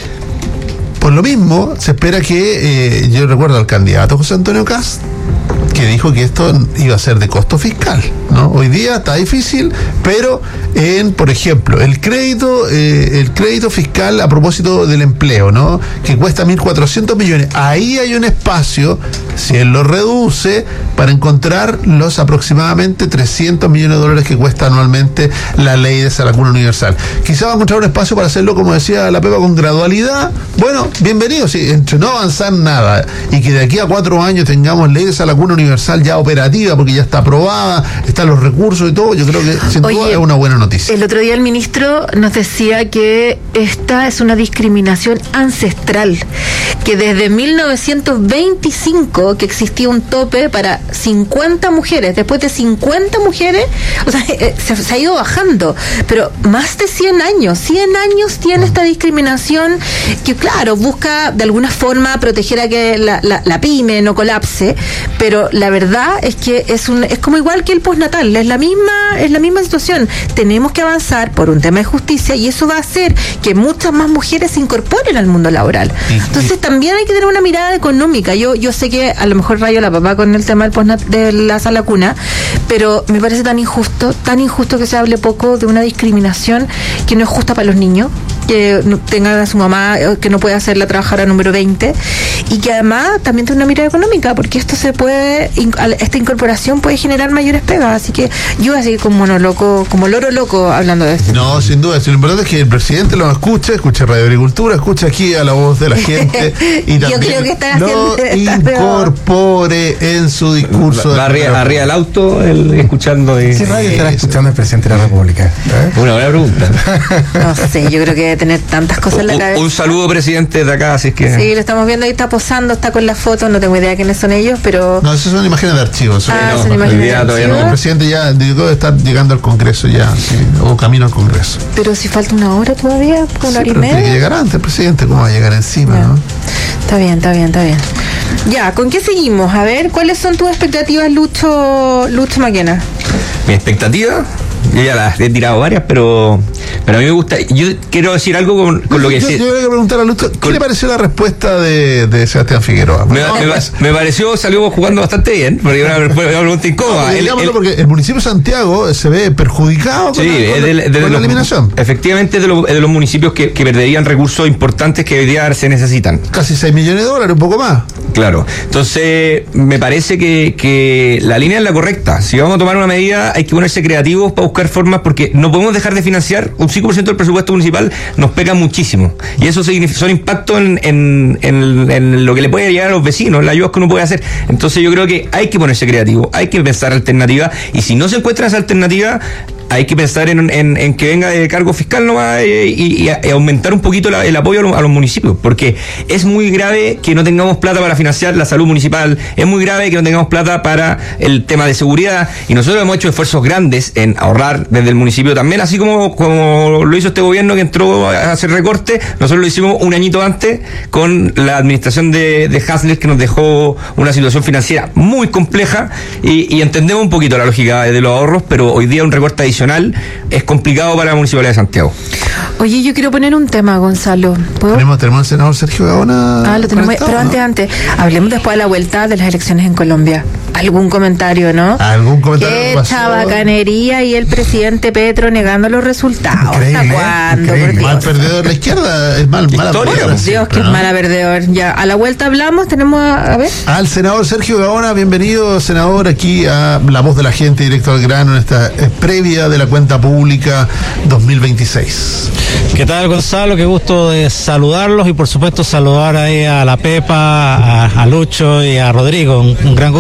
Por lo mismo, se espera que, eh, yo recuerdo al candidato José Antonio Kast, que dijo que esto iba a ser de costo fiscal, ¿no? Hoy día está difícil, pero en, por ejemplo, el crédito, eh, el crédito fiscal a propósito del empleo, ¿no? Que cuesta mil cuatrocientos millones. Ahí hay un espacio, si él lo reduce, para encontrar los aproximadamente trescientos millones de dólares que cuesta anualmente la ley de Salacuna Universal. Quizá va a encontrar un espacio para hacerlo, como decía la Pepa, con gradualidad. Bueno, bienvenido, sí, entre no avanzar nada y que de aquí a cuatro años tengamos ley de Salacuna Universal ya operativa, porque ya está aprobada, están los recursos y todo, yo creo que sin Oye, duda es una buena noticia. El otro día el ministro nos decía que esta es una discriminación ancestral, que desde mil novecientos veinticinco que existía un tope para cincuenta mujeres, después de cincuenta mujeres, o sea, eh, se, se ha ido bajando, pero más de cien años, cien años tiene esta discriminación que, claro, busca de alguna forma proteger a que la, la, la pyme no colapse, pero la verdad es que es un es como igual que el postnatal, es la misma es la misma situación. Tenemos que avanzar por un tema de justicia y eso va a hacer que muchas más mujeres se incorporen al mundo laboral. Entonces también hay que tener una mirada económica. Yo yo sé que a lo mejor rayo la papá con el tema del postnat, de la Salacuna, pero me parece tan injusto, tan injusto que se hable poco de una discriminación que no es justa para los niños, que no tengan a su mamá, que no puede hacerla trabajar a número veinte, y que además también tiene una mirada económica, porque esto se puede, esta incorporación puede generar mayores pegas, así que yo voy a seguir como mono loco, como loro loco hablando de esto. No, sin duda, lo importante es que el presidente lo escuche, escuche Radio Agricultura, escuche aquí a la voz de la gente y yo también creo que está lo haciendo, incorpore en su discurso. Va arriba, arriba del auto, el, escuchando. Y, ¿Qué radio estará escuchando el presidente de la República? ¿Eh? Una buena pregunta. No sé, yo creo que debe tener tantas cosas en la un, cabeza. un saludo, presidente, de acá, así que... Sí, lo estamos viendo, ahí está posando, está con la foto, no tengo idea de quiénes son ellos, pero... No, esas son imágenes de archivo. Son, Ah, no, son imágenes de todavía archivo. no. El presidente ya debe estar llegando al Congreso ya, sí, o camino al Congreso. Pero si falta una hora todavía, una Sí, hora y pero tiene que media. llegar antes el presidente, ¿cómo va a llegar encima, Ya. no? Está bien, está bien, está bien. Ya, ¿con qué seguimos? A ver, ¿cuáles son tus expectativas, Lucho, Lucho Maquena? Mi expectativa, yo ya las he tirado varias, pero pero a mí me gusta. Yo quiero decir algo con, con lo que yo, decía. yo voy a preguntar a Lucho, ¿qué le pareció la respuesta de, de Sebastián Figueroa? Me, No, me- pues, me pareció, salió jugando bastante bien, porque era una, una pregunta no, incómoda. porque, El- digámoslo, el- porque el municipio de Santiago se ve perjudicado con, Sí, la, con es de, la- de- de con la los- eliminación. efectivamente de, los- de los municipios que, que perderían recursos importantes que hoy día se necesitan. Casi seis millones de dólares, un poco más. Claro, entonces me parece que, que la línea es la correcta. Si vamos a tomar una medida hay que ponerse creativos para buscar formas, porque no podemos dejar de financiar. Un cinco por ciento del presupuesto municipal nos pega muchísimo, y eso significa, son impactos en, en, en, en lo que le puede llegar a los vecinos, la ayuda que uno puede hacer. Entonces yo creo que hay que ponerse creativo, hay que pensar alternativas, y si no se encuentra esa alternativa, hay que pensar en, en, en que venga de cargo fiscal nomás, eh, y, y, y aumentar un poquito la- el apoyo a los, a los municipios, porque es muy grave que no tengamos plata para financiar la salud municipal, es muy grave que no tengamos plata para el tema de seguridad, y nosotros hemos hecho esfuerzos grandes en ahorrar desde el municipio también, así como, como lo hizo este gobierno que entró a hacer recortes. Nosotros lo hicimos un añito antes con la administración de, de Hasler, que nos dejó una situación financiera muy compleja, y, y entendemos un poquito la lógica de los ahorros, pero hoy día un recorte adicional es complicado para la Municipalidad de Santiago. Oye, yo quiero poner un tema, Gonzalo. ¿Puedo? Tenemos, tenemos al senador Sergio Gaona. Ah, lo tenemos. conectado, Pero ¿no? antes, antes, hablemos después de la vuelta de las elecciones en Colombia. ¿Algún comentario, no? ¿Algún comentario? Qué que pasó? chabacanería y el presidente Petro negando los resultados. Increíble, ¿Hasta cuándo? increíble. Por Mal Dios. perdedor la izquierda, es mal, mala Historia, perdedora Por Dios, siempre, que es ¿no? mala perdedor. Ya, a la vuelta hablamos, tenemos a, a ver. Al senador Sergio Gaona, bienvenido, senador, aquí a La Voz de la Gente, directo al grano, en esta eh, previa de la cuenta pública dos mil veintiséis. ¿Qué tal, Gonzalo? Qué gusto de saludarlos y por supuesto saludar ahí a la Pepa, a, a Lucho y a Rodrigo. Un, un gran gusto. Aquí estamos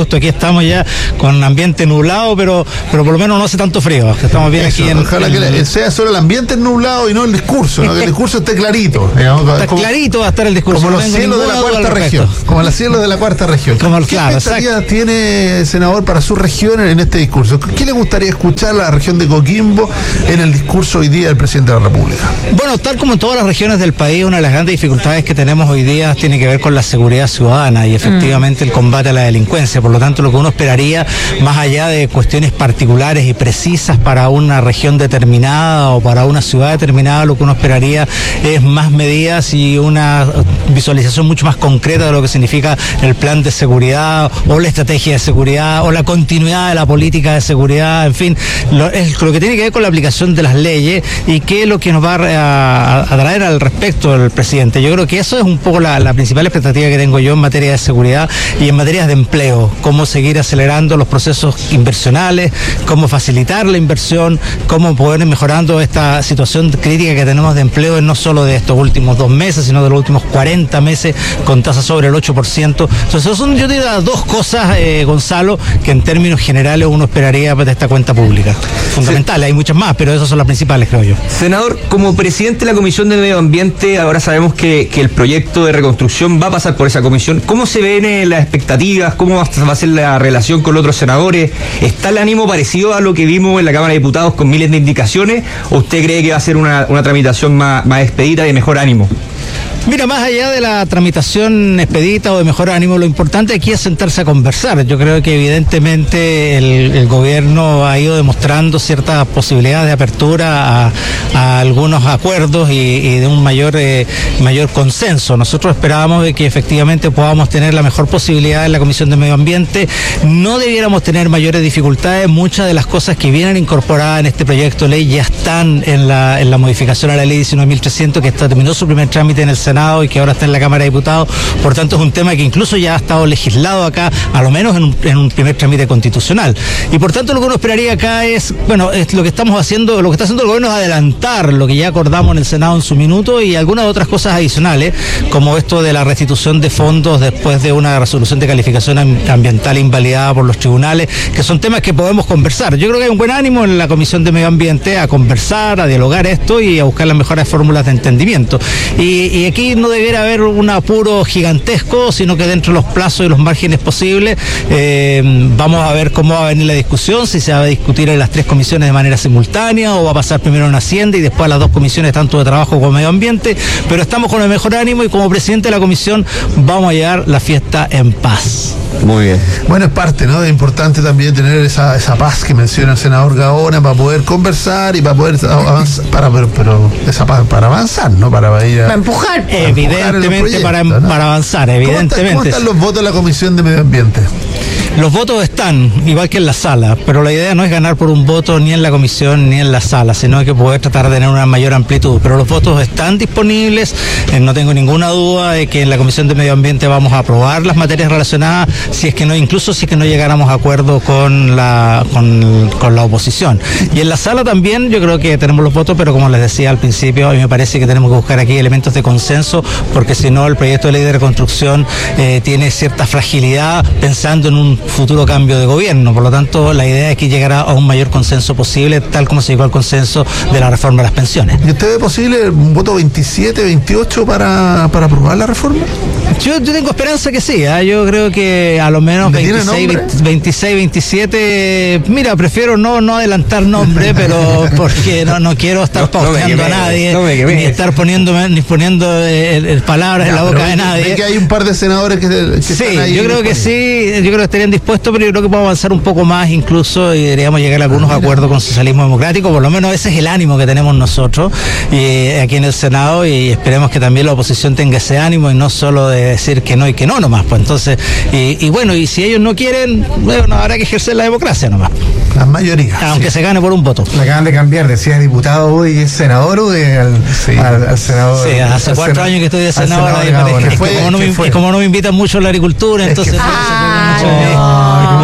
estamos ya con ambiente nublado, pero pero por lo menos no hace tanto frío. Estamos bien Eso, aquí en... ojalá en, que sea solo el ambiente nublado y no el discurso, ¿no? Que el discurso esté clarito. Digamos, está como, clarito va a estar el discurso. Como no los tengo cielos de la ninguna duda cuarta al región. respecto. Como los cielos de la cuarta región. Como el- ¿Qué claro, expectativas tiene, senador, para su región en este discurso? ¿Qué le gustaría escuchar a la región de Coquimbo en el discurso hoy día del presidente de la República? Bueno, tal como en todas las regiones del país, una de las grandes dificultades que tenemos hoy día tiene que ver con la seguridad ciudadana y efectivamente el combate a la delincuencia. Por lo tanto, lo que uno esperaría, más allá de cuestiones particulares y precisas para una región determinada o para una ciudad determinada, lo que uno esperaría es más medidas y una visualización mucho más concreta de lo que significa el plan de seguridad o la estrategia de seguridad o la continuidad de la política de seguridad, en fin, lo, es lo que tiene que ver con la aplicación de las leyes y qué es lo que nos va a, a, a traer al respecto del presidente. Yo creo que eso es un poco la, la principal expectativa que tengo yo en materia de seguridad y en materia de empleo, cómo seguir acelerando los procesos inversionales, cómo facilitar la inversión, cómo poder ir mejorando esta situación crítica que tenemos de empleo, no solo de estos últimos dos meses, sino de los últimos cuarenta meses con tasas sobre el ocho por ciento. Entonces, son, yo diría, dos cosas, eh, Gonzalo, que en términos generales uno esperaría de esta cuenta pública. Fundamentales, hay muchas más, pero esas son las principales, creo yo. Senador, como presidente de la Comisión de Medio Ambiente, ahora sabemos que, que el proyecto de reconstrucción va a pasar por esa comisión. ¿Cómo se ven eh, las expectativas? ¿Cómo va a ser la relación con los otros senadores? ¿Está el ánimo parecido a lo que vimos en la Cámara de Diputados con miles de indicaciones? ¿O usted cree que va a ser una, una tramitación más, más expedita y de mejor ánimo? Mira, más allá de la tramitación expedita o de mejor ánimo, lo importante aquí es sentarse a conversar. Yo creo que evidentemente el, el gobierno ha ido demostrando ciertas posibilidades de apertura a, a algunos acuerdos y, y de un mayor eh, mayor consenso. Nosotros esperábamos de que efectivamente podamos tener la mejor posibilidad en la Comisión de Medio Ambiente. No debiéramos tener mayores dificultades. Muchas de las cosas que vienen incorporadas en este proyecto de ley ya están en la, en la modificación a la ley diecinueve mil trescientos, que está, terminó su primer trámite en el Senado y que ahora está en la Cámara de Diputados. Por tanto, es un tema que incluso ya ha estado legislado acá, a lo menos en un, en un primer trámite constitucional. Y por tanto, lo que uno esperaría acá es, bueno, es lo que estamos haciendo, lo que está haciendo el gobierno es adelantar lo que ya acordamos en el Senado en su minuto y algunas otras cosas adicionales, como esto de la restitución de fondos después de una resolución de calificación ambiental invalidada por los tribunales, que son temas que podemos conversar. Yo creo que hay un buen ánimo en la Comisión de Medio Ambiente a conversar, a dialogar esto y a buscar las mejores fórmulas de entendimiento. Y, y aquí no debiera haber un apuro gigantesco, sino que dentro de los plazos y los márgenes posibles eh, vamos a ver cómo va a venir la discusión, si se va a discutir en las tres comisiones de manera simultánea o va a pasar primero en Hacienda y después a las dos comisiones, tanto de trabajo como medio ambiente, pero estamos con el mejor ánimo y como presidente de la comisión vamos a llevar la fiesta en paz. Muy bien. Bueno, es parte, ¿no? Es importante también tener esa, esa paz que menciona el senador Gaona para poder conversar y para poder avanzar, para, pero, pero esa paz para avanzar, ¿no? Para ir a, Para empujar. para Evidentemente, empujar para, el proyecto, ¿no? para avanzar, evidentemente. ¿Cómo, está- cómo están los votos de la Comisión de Medio Ambiente? Los votos están, igual que en la sala, pero la idea no es ganar por un voto ni en la comisión ni en la sala, sino que poder tratar de tener una mayor amplitud. Pero los votos están disponibles, eh, no tengo ninguna duda de que en la Comisión de Medio Ambiente vamos a aprobar las materias relacionadas, si es que no, incluso si es que no llegáramos a acuerdo con la, con, con la oposición. Y en la sala también yo creo que tenemos los votos, pero como les decía al principio, a mí me parece que tenemos que buscar aquí elementos de consenso, porque si no el proyecto de ley de reconstrucción eh, tiene cierta fragilidad pensando en un futuro cambio de gobierno. Por lo tanto, la idea es que llegara a un mayor consenso posible, tal como se llegó al consenso de la reforma de las pensiones. ¿Y usted ve posible un voto veintisiete, veintiocho para, para aprobar la reforma? Yo, yo tengo esperanza que sí, ¿eh? Yo creo que a lo menos ¿Le tiene veintiséis, nombre? veintiséis, veintisiete, mira, prefiero no, no adelantar nombre, pero porque no, no quiero estar No, no me pauteando a quemé, nadie, no me quemé. ni estar poniéndome, ni poniendo eh, eh, palabras en la boca de nadie. Ve que hay un par de senadores que, que Sí, están ahí. yo creo que sí, yo creo que estarían dispuestos, pero yo creo que podemos avanzar un poco más incluso y deberíamos llegar a algunos acuerdos con socialismo democrático, por lo menos ese es el ánimo que tenemos nosotros y, aquí en el Senado, y esperemos que también la oposición tenga ese ánimo y no solo de decir que no y que no nomás, pues entonces, y, y bueno, y si ellos no quieren, bueno, habrá que ejercer la democracia nomás. La mayoría. Aunque se gane por un voto. La acaban de cambiar, decía diputado hoy que es senador o de al, al, al senador. Sí, hace al cuatro sena- años que estoy de al senador ahí, senador parece. Gaona. Es que como no me- y como no me invitan mucho a la agricultura, entonces... Ay,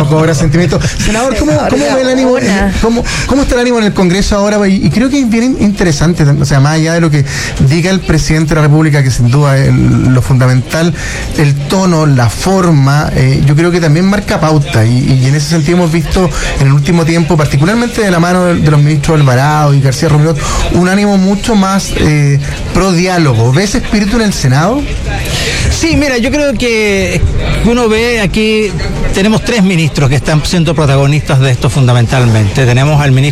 no cobra sentimiento. Senador, ¿cómo, cómo ve el ánimo? eh, ¿Cómo, ¿Cómo está el ánimo en el Congreso ahora? Y, y creo que es bien interesante, o sea, más allá de lo que diga el presidente de la República, que sin duda es el- lo fundamental, el tono, la forma, eh, yo creo que también marca pauta. Y, y en ese sentido hemos visto en el último tiempo, particularmente de la mano de, de los ministros Alvarado y García Romero, un ánimo mucho más eh, pro diálogo. ¿Ves ese espíritu en el Senado? Sí, mira, yo creo que uno ve aquí, tenemos tres ministros que están siendo protagonistas de esto fundamentalmente. Tenemos al ministro